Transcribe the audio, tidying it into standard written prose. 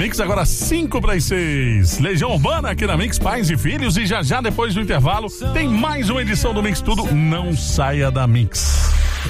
Mix agora 5:06. Legião Urbana aqui na Mix, pais e filhos. E já depois do intervalo tem mais uma edição do Mix Tudo. Não saia da Mix.